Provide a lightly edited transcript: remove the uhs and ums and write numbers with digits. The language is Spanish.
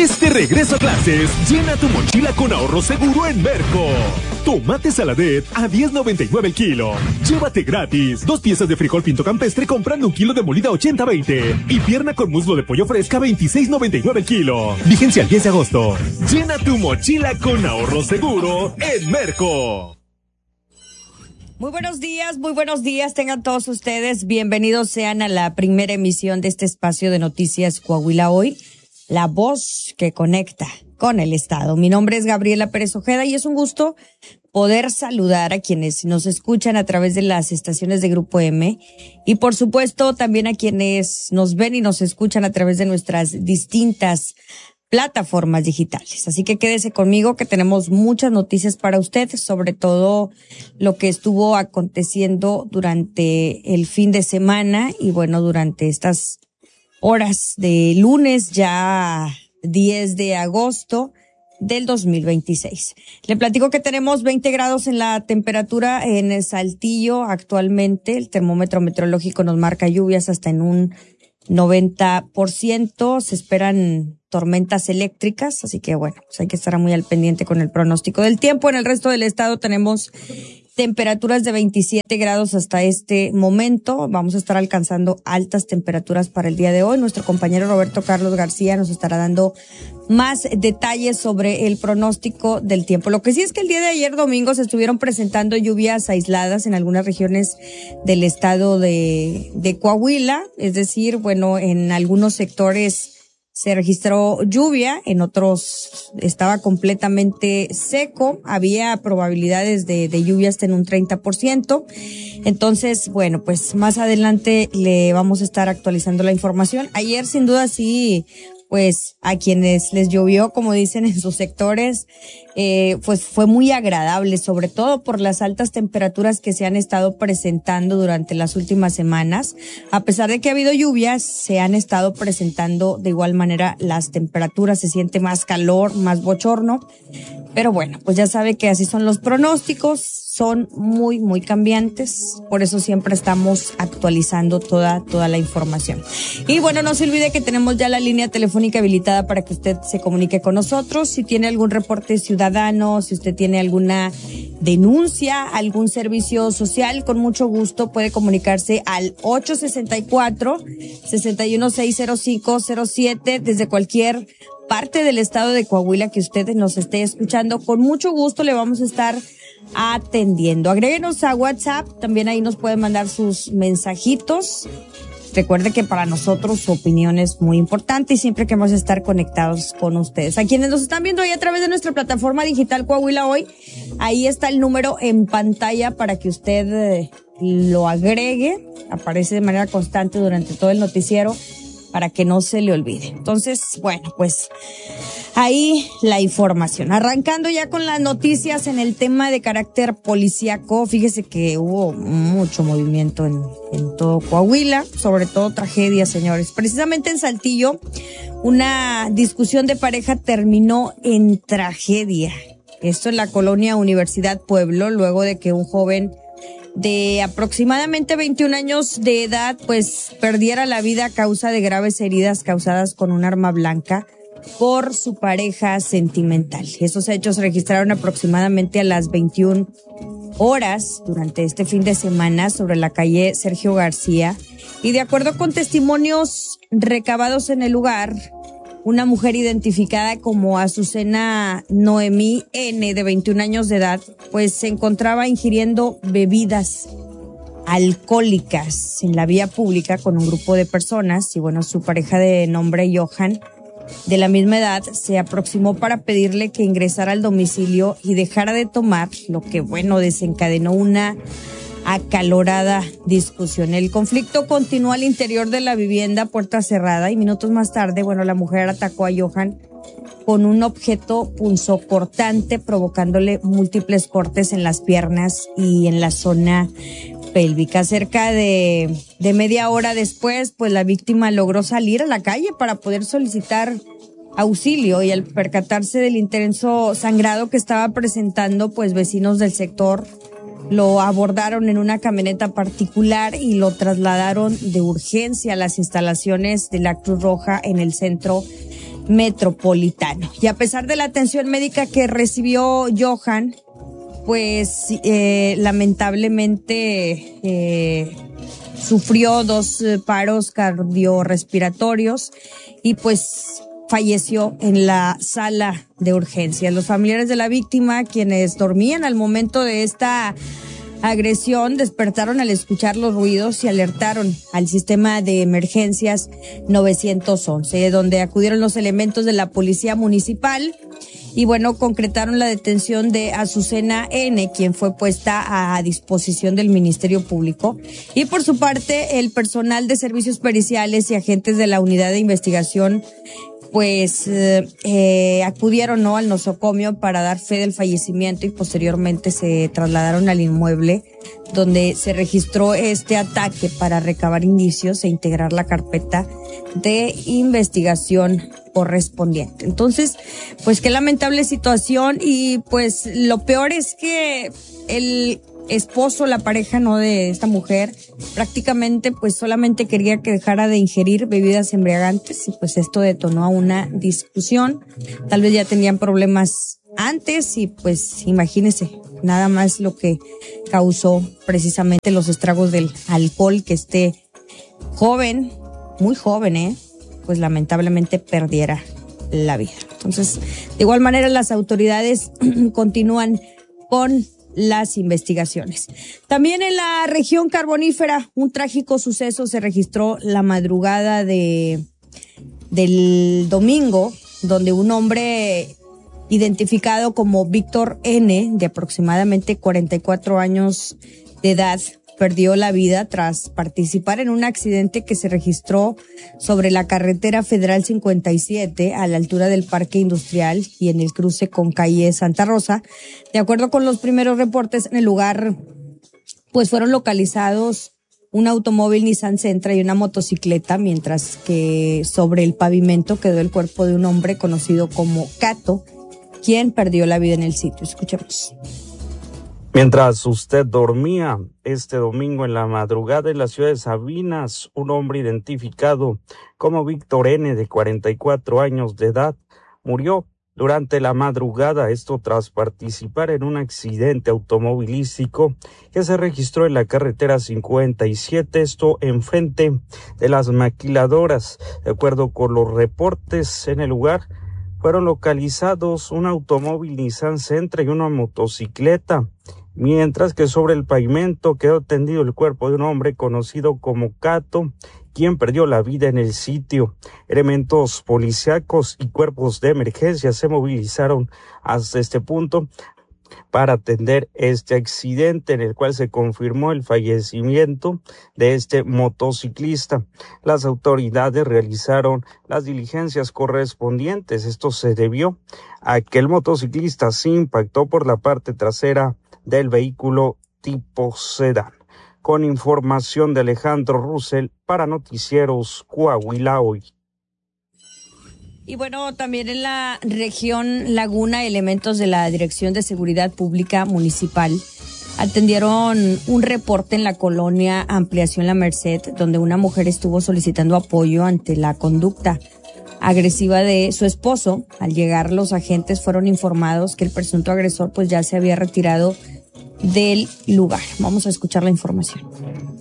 Este regreso a clases, llena tu mochila con ahorro seguro en Merco. Tomate saladet a $10.99 el kilo. Llévate gratis 2 piezas de frijol pinto campestre comprando 1 kilo de molida 80-20 y pierna con muslo de pollo fresca 26.99 el kilo. Vigencia el 10 de agosto. Llena tu mochila con ahorro seguro en Merco. Muy buenos días tengan todos ustedes. Bienvenidos sean a la primera emisión de este espacio de Noticias Coahuila Hoy, la voz que conecta con el Estado. Mi nombre es Gabriela Pérez Ojeda y es un gusto poder saludar a quienes nos escuchan a través de las estaciones de Grupo M y por supuesto también a quienes nos ven y nos escuchan a través de nuestras distintas plataformas digitales. Así que quédese conmigo que tenemos muchas noticias para usted, sobre todo lo que estuvo aconteciendo durante el fin de semana y bueno, durante estas horas de lunes ya 10 de agosto del 2026. Le platico que tenemos 20 grados en la temperatura en Saltillo actualmente. El termómetro meteorológico nos marca lluvias hasta en un 90%. Se esperan tormentas eléctricas, así que bueno, pues hay que estar muy al pendiente con el pronóstico del tiempo. En el resto del estado tenemos temperaturas de 27 grados hasta este momento. Vamos a estar alcanzando altas temperaturas para el día de hoy. Nuestro compañero Roberto Carlos García nos estará dando más detalles sobre el pronóstico del tiempo. Lo que sí es que el día de ayer domingo se estuvieron presentando lluvias aisladas en algunas regiones del estado de Coahuila, es decir, bueno, en algunos sectores se registró lluvia, en otros estaba completamente seco, había probabilidades de lluvia hasta en un 30%. Entonces, bueno, pues más adelante le vamos a estar actualizando la información. Ayer sin duda sí, pues a quienes les llovió, como dicen en sus sectores, pues fue muy agradable, sobre todo por las altas temperaturas que se han estado presentando durante las últimas semanas. A pesar de que ha habido lluvias, se han estado presentando de igual manera las temperaturas, se siente más calor, más bochorno. Pero bueno, pues ya sabe que así son los pronósticos, son muy, muy cambiantes. Por eso siempre estamos actualizando toda la información. Y bueno, no se olvide que tenemos ya la línea telefónica habilitada para que usted se comunique con nosotros. Si tiene algún reporte ciudadano, si usted tiene alguna denuncia, algún servicio social, con mucho gusto puede comunicarse al 864-6160507 desde cualquier parte del estado de Coahuila que usted nos esté escuchando. Con mucho gusto le vamos a estar atendiendo. Agréguenos a WhatsApp, también ahí nos pueden mandar sus mensajitos. Recuerde que para nosotros su opinión es muy importante y siempre queremos estar conectados con ustedes. A quienes nos están viendo ahí a través de nuestra plataforma digital Coahuila Hoy, ahí está el número en pantalla para que usted lo agregue. Aparece de manera constante durante todo el noticiero para que no se le olvide. Entonces, bueno, pues ahí la información. Arrancando ya con las noticias en el tema de carácter policíaco, fíjese que hubo mucho movimiento en todo Coahuila, sobre todo tragedias, señores. Precisamente en Saltillo, una discusión de pareja terminó en tragedia. Esto en la colonia Universidad Pueblo, luego de que un joven de aproximadamente 21 años de edad, pues perdiera la vida a causa de graves heridas causadas con un arma blanca por su pareja sentimental. Esos hechos se registraron aproximadamente a las 21 horas durante este fin de semana sobre la calle Sergio García y de acuerdo con testimonios recabados en el lugar, una mujer identificada como Azucena Noemí N, de 21 años de edad, pues se encontraba ingiriendo bebidas alcohólicas en la vía pública con un grupo de personas y bueno, su pareja de nombre Johan, de la misma edad, se aproximó para pedirle que ingresara al domicilio y dejara de tomar, lo que bueno, desencadenó una acalorada discusión. El conflicto continuó al interior de la vivienda, puerta cerrada, y minutos más tarde, bueno, la mujer atacó a Johan con un objeto punzocortante, provocándole múltiples cortes en las piernas y en la zona pélvica. Cerca de media hora después, pues la víctima logró salir a la calle para poder solicitar auxilio y al percatarse del intenso sangrado que estaba presentando, pues vecinos del sector lo abordaron en una camioneta particular y lo trasladaron de urgencia a las instalaciones de la Cruz Roja en el centro Metropolitano. Y a pesar de la atención médica que recibió Johan, pues lamentablemente sufrió 2 paros cardiorrespiratorios y pues falleció en la sala de urgencias. Los familiares de la víctima, quienes dormían al momento de esta agresión, despertaron al escuchar los ruidos y alertaron al sistema de emergencias 911, donde acudieron los elementos de la policía municipal y bueno, concretaron la detención de Azucena N., quien fue puesta a disposición del Ministerio Público. Y por su parte, el personal de servicios periciales y agentes de la unidad de investigación pues acudieron al nosocomio para dar fe del fallecimiento y posteriormente se trasladaron al inmueble donde se registró este ataque para recabar indicios e integrar la carpeta de investigación correspondiente. Entonces, pues qué lamentable situación y pues lo peor es que el esposo, la pareja, ¿no?, de esta mujer, prácticamente pues solamente quería que dejara de ingerir bebidas embriagantes y pues esto detonó a una discusión. Tal vez ya tenían problemas antes y pues imagínese nada más lo que causó precisamente los estragos del alcohol, que este joven, muy joven, pues lamentablemente perdiera la vida. Entonces, de igual manera las autoridades continúan con las investigaciones. También en la región carbonífera, un trágico suceso se registró la madrugada del domingo, donde un hombre identificado como Víctor N., de aproximadamente 44 años de edad, perdió la vida tras participar en un accidente que se registró sobre la carretera Federal 57 a la altura del Parque Industrial y en el cruce con calle Santa Rosa. De acuerdo con los primeros reportes, en el lugar pues fueron localizados un automóvil Nissan Sentra y una motocicleta, mientras que sobre el pavimento quedó el cuerpo de un hombre conocido como Cato, quien perdió la vida en el sitio. Escuchemos. Mientras usted dormía este domingo en la madrugada en la ciudad de Sabinas, un hombre identificado como Víctor N., de 44 años de edad, murió durante la madrugada, esto tras participar en un accidente automovilístico que se registró en la carretera 57, esto enfrente de las maquiladoras. De acuerdo con los reportes, en el lugar fueron localizados un automóvil Nissan Sentra y una motocicleta, mientras que sobre el pavimento quedó tendido el cuerpo de un hombre conocido como Cato, quien perdió la vida en el sitio. Elementos policíacos y cuerpos de emergencia se movilizaron hasta este punto para atender este accidente, en el cual se confirmó el fallecimiento de este motociclista. Las autoridades realizaron las diligencias correspondientes. Esto se debió a que el motociclista se impactó por la parte trasera del vehículo tipo sedán. Con información de Alejandro Russell para Noticieros Coahuila Hoy. Y bueno, también en la región Laguna, elementos de la Dirección de Seguridad Pública Municipal atendieron un reporte en la colonia Ampliación La Merced, donde una mujer estuvo solicitando apoyo ante la conducta agresiva de su esposo. Al llegar, los agentes fueron informados que el presunto agresor pues ya se había retirado del lugar. Vamos a escuchar la información.